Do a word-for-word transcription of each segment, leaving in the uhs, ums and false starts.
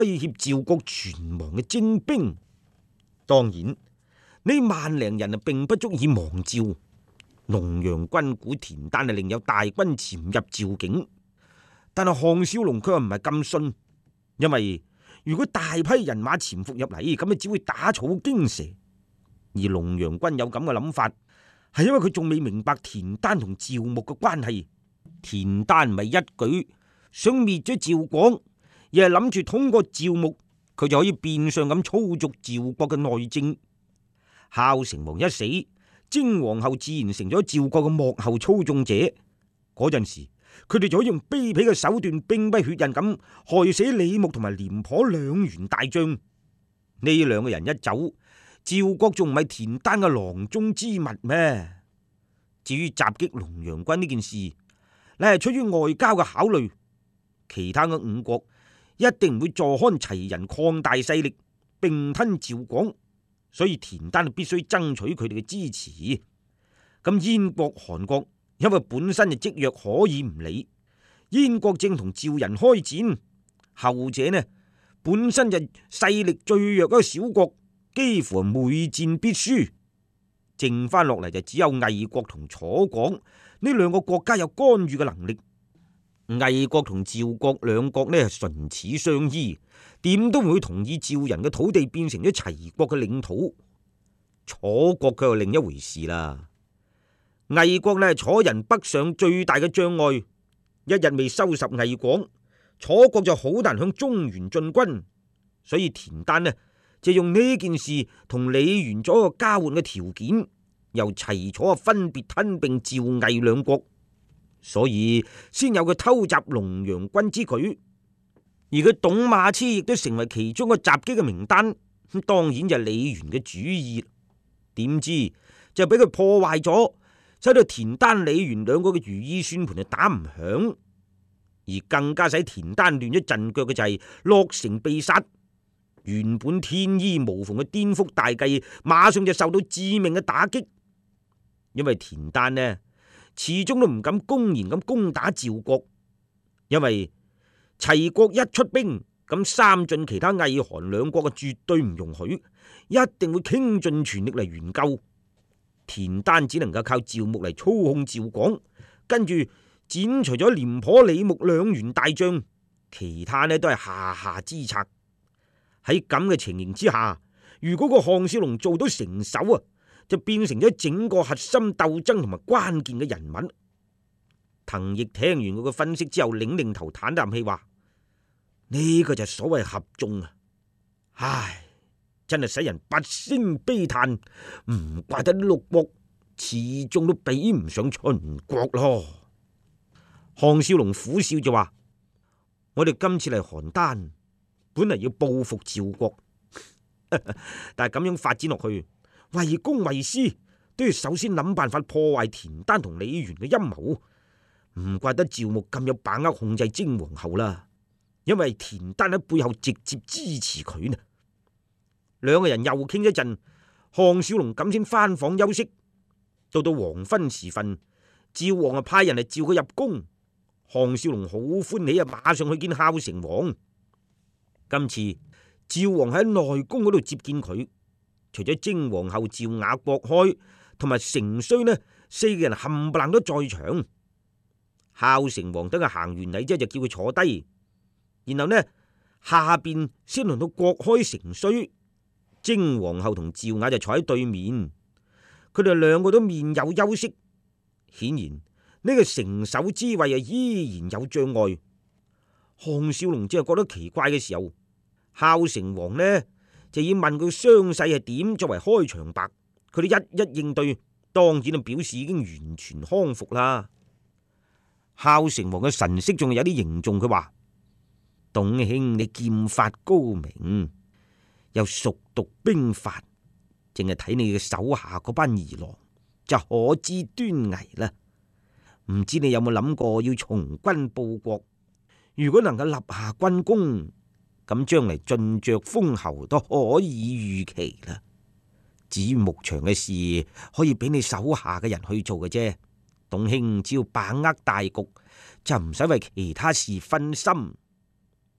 威脅趙國存亡嘅精兵。當然呢萬零人啊，並不足以亡趙。龍陽軍估田單啊，另有大軍潛入趙境，但係項少龍佢又唔係咁信，因為如果大批人馬潛伏入嚟，咁啊只會打草驚蛇。而龍陽軍有咁嘅諗法，係因為佢仲未明白田單同趙牧嘅關係。田單唔係一舉想滅咗趙廣，而係諗住通過趙牧，佢就可以變相咁操縱趙國嘅內政。孝成王一死，征皇后自然成咗趙國嘅幕後操縱者。嗰陣時，佢哋就可以用卑鄙嘅手段，兵不血刃咁害死李牧同埋廉頗兩員大將。呢兩個人一走，趙國仲唔係田單嘅囊中之物咩？至於襲擊龍陽軍呢件事，你係出於外交嘅考慮，其他嘅五國一定唔會坐看齊人擴大勢力，併吞趙廣，所以田單必須爭取佢哋嘅支持。咁燕國、韓國因為本身就積弱，可以唔理。燕國正同趙人開戰，後者呢本身就勢力最弱一個小國，幾乎每戰必輸。剩翻落嚟就只有魏國同楚國呢兩個國家有干預嘅能力。魏國同趙國兩國呢係唇齒相依，點都唔會同意趙人嘅土地變成咗齊國嘅領土。楚國卻係另一回事啦。魏國呢係楚人北上最大嘅障礙，一日未收拾魏廣，楚國就好難向中原進軍。所以田單呢就用呢件事同李元做一個交換嘅條件，由齊楚分別吞併趙魏兩國，所以先有佢偷襲龍陽軍之舉。而佢董馬痴亦都成為其中一個襲擊嘅名單，咁當然就係李元嘅主意。點知就俾佢破壞咗，使到田單、李元兩個嘅如意算盤就打唔響。而更加使田單亂咗陣腳嘅就係洛城被殺。原本天衣無縫嘅顛覆大計，馬上就受到致命嘅打擊。因為田單呢，始終都唔敢公然咁攻打趙國，因為齊國一出兵，咁三晉其他魏韓兩國嘅絕對唔容許，一定會傾盡全力嚟援救。田單只能夠靠趙牧嚟操控趙廣，跟住剪除咗廉頗、李牧兩員大將，其他呢都係下下之策。喺咁嘅情形之下，如果個項少龍做到成手啊，就變成咗整個核心鬥爭同埋關鍵嘅人物。滕毅聽完佢嘅分析之後，擰擰頭嘆啖氣話：呢個就所謂合縱啊！唉，真係使人不勝悲嘆，唔怪得六國始終都比唔上秦國咯。項少龍苦笑就話：我哋今次嚟邯鄲，本嚟要報復趙國，但係咁樣發展落去，為公為私，都要首先諗辦法破壞田單同李元嘅陰謀。唔怪得趙牧咁有把握控制征皇后啦，因為田單喺背後直接支持佢呢。兩個人又傾一陣，項少龍咁先翻房休息。到到黃昏時分，趙王啊派人嚟召佢入宮。項少龍好歡喜啊，馬上去見孝成王。今次趙王喺內宮嗰度接見佢，除咗征皇后趙雅、郭開同埋成衰呢四個人冚唪唥都在場。孝成王等佢行完禮之後就叫佢坐低，然後呢下邊先輪到郭開、成衰，征皇后同趙雅就坐喺對面。佢哋兩個都面有憂色，顯然呢個成首之位啊依然有障礙。項少龍只係覺得奇怪嘅時候，孝成王呢就要問佢傷勢係點作為開場白，佢哋一一應對，當然就表示已經完全康復啦。孝成王嘅神色仲係有啲凝重，佢話：董兄你劍法高明，又熟讀兵法，淨係睇你嘅手下嗰班兒郎就可知端倪啦。唔知你有冇諗過要從軍報國？如果能夠立下軍功，咁將嚟進爵封侯都可以預期啦。至於牧場嘅事，可以俾你手下嘅人去做嘅啫。董兄只要把握大局，就唔使為其他事分心。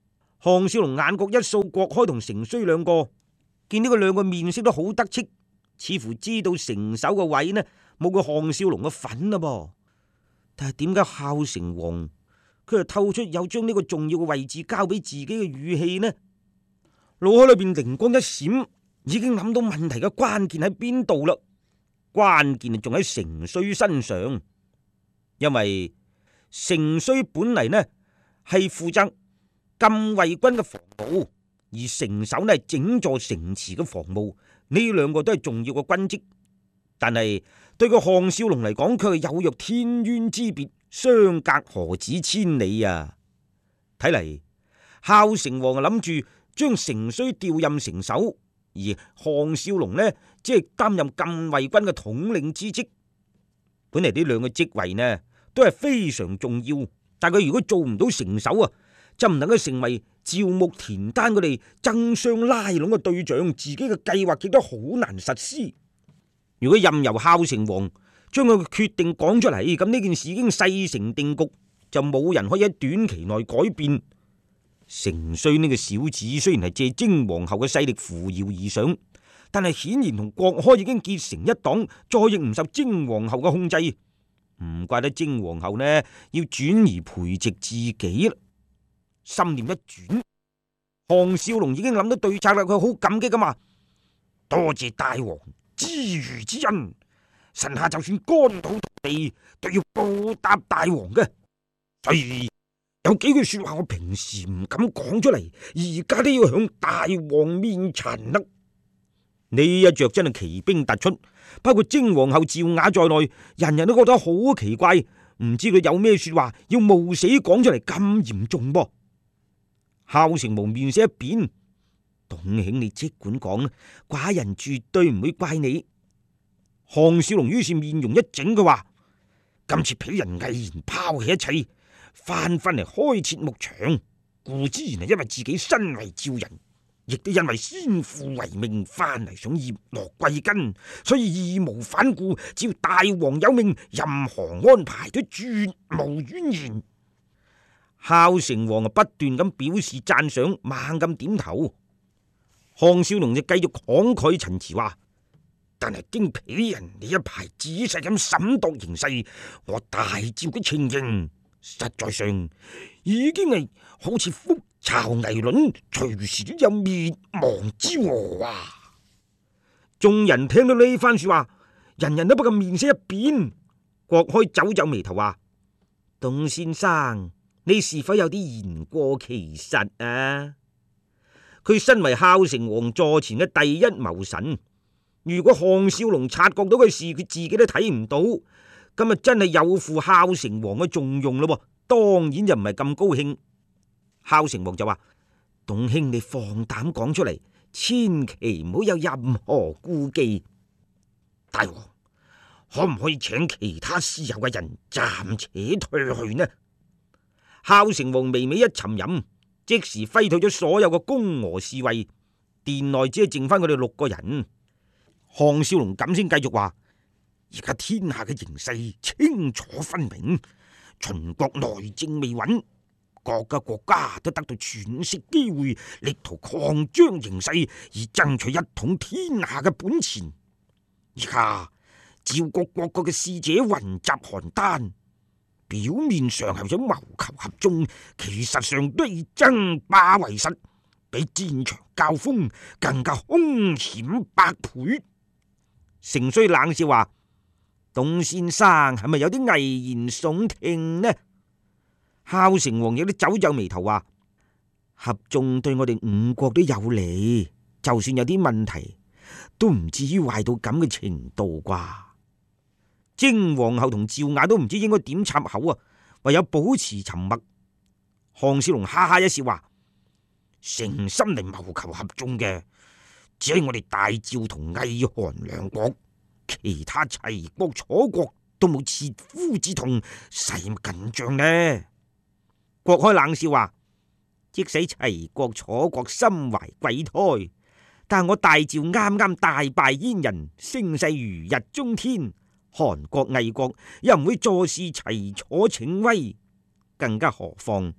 項少龍眼角一掃郭開同成衰兩個，見呢個兩個面色都好得戚，似乎知道成手個位呢冇個項少龍嘅份啦噃。但係點解孝成王佢又透出有將呢個重要嘅位置交俾自己嘅語氣呢？腦海裏邊靈光一閃，已經諗到問題嘅關鍵喺邊度啦。關鍵仲喺成衰身上，因為成衰本嚟呢係負責禁衛軍嘅防務，而成守呢係整座城池嘅防務，呢兩個都係重要嘅軍職。但係對個項少龍嚟講，佢係有若天淵之別，相隔何止千里啊！睇嚟孝成王啊諗住將成衰調任成守，而項少龍呢即係擔任禁衛軍嘅統領之職。本嚟呢兩個職位呢都係非常重要，但佢如果做唔到成守啊，就唔能夠成為趙牧、田丹佢哋爭相拉攏嘅對象，自己嘅計劃亦都好難實施。如果任由孝成王將佢嘅決定講出嚟，咁呢件事已經勢成定局，就冇人可以喺短期內改變。成衰呢個小子雖然係借征皇后嘅勢力扶搖而上，但係顯然同郭開已經結成一黨，再亦唔受征皇后嘅控制。唔怪得征皇后呢要轉而培植自己啦。心念一轉，項少龍已經諗到對策啦，佢好感激噶嘛，多謝大王知遇之恩，臣下就算肝土地都要報答大王嘅。所以有幾句說話我平時唔敢講出嚟，而家都要向大王面陳啦。呢一着真係奇兵突出，包括征皇后趙雅在內，人人都覺得好奇怪，唔知佢有咩說話要冒死講出嚟咁嚴重噃。孝成王面色一變，董卿你即管講，寡人絕對唔會怪你。項少龍於是面容一整，佢話：今次俾人毅然拋棄一切，翻返嚟開設牧場，固之然係因為自己身為趙人，亦都因為先父為命翻嚟想葉落歸根，所以義無反顧，只要大王有命，任何安排都絕無怨言。孝成王啊，不斷咁表示讚賞，猛咁點頭。項少龍就繼續慷慨陳詞話：但係經鄙人呢一排仔細咁審度形勢，我大趙嘅情形實在上已經係好似覆巢危卵，隨時都有滅亡之禍啊！眾人聽到呢番說話，人人都不禁面色一變。郭開皺皺眉頭話：董先生，你是否有啲言過其實啊？佢身為孝成王座前嘅第一謀臣，如果項少龍察覺到嘅事，佢自己都睇唔到，咁啊真係有負孝成王嘅重用咯。當然就唔係咁高興。孝成王就話：董卿你放膽講出嚟，千祈唔好有任何顧忌。大王可唔可以請其他私有嘅人暫且退去呢？孝成王微微一沉吟，即時揮退咗所有嘅宮娥侍衛，殿內只係剩翻佢哋六個人。項少龍咁先繼續話：而家天下嘅形勢清楚分明，秦國內政未穩，各個國家都得到喘息機會，力圖擴張形勢，以爭取一統天下嘅本錢。而家趙國各國嘅使者雲集邯鄲，表面上係想謀求合縱，其實上都以爭霸為實，比戰場交鋒更加凶險百倍。成衰冷笑話：董先生係咪有啲危言聳聽呢？孝成王亦都皺皺眉頭話：合縱對我哋五國都有利，就算有啲問題，都唔至於壞到咁嘅程度啩。征皇后同趙雅都唔知應該點插口啊，唯有保持沉默。項少龍哈哈一笑話：誠心嚟謀求合縱嘅，只係我哋大趙同魏韓兩國，其他齊國楚國都冇切膚之痛，使乜緊張呢？郭開冷笑話：即使齊國楚國心懷鬼胎，但我大趙啱啱大敗燕人，聲勢如日中天，韓國魏國又唔會坐視齊楚逞威，更加何況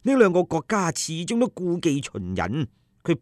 呢兩個國家始終都故伎秦人，